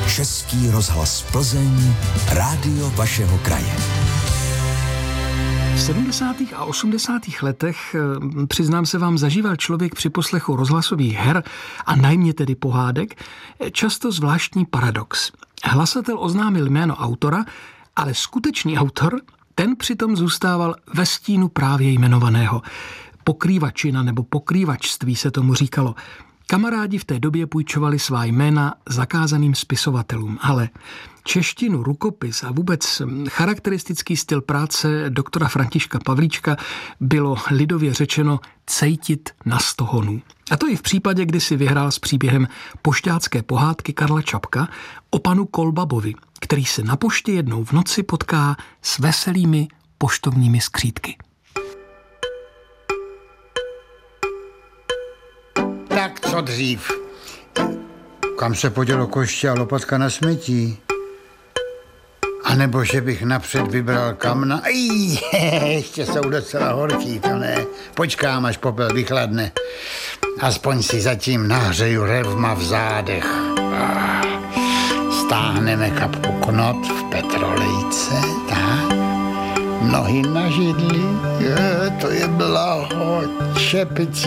Český rozhlas Plzeň, rádio vašeho kraje. V 70. a 80. letech, přiznám se vám, zažíval člověk při poslechu rozhlasových her a najmě tedy pohádek často zvláštní paradox. Hlasatel oznámil jméno autora, ale skutečný autor, ten přitom zůstával ve stínu právě jmenovaného. Pokrývačina nebo pokrývačství se tomu říkalo. Kamarádi v té době půjčovali svá jména zakázaným spisovatelům, ale češtinu, rukopis a vůbec charakteristický styl práce doktora Františka Pavlíčka bylo lidově řečeno cejtit na stohonu. A to i v případě, kdy si vyhrál s příběhem pošťácké pohádky Karla Čapka o panu Kolbabovi, který se na poště jednou v noci potká s veselými poštovními skřítky. Tak co dřív? Kam se podělo koště a lopatka na smetí? A nebo že bych napřed vybral kamna? Ještě jsou docela horký, to ne. Počkám, až popel vychladne. Aspoň si zatím nahřeju revma v zádech. Stáhneme kapku knot v petrolejce, tak? Nohy na židli, to je blaho, čepici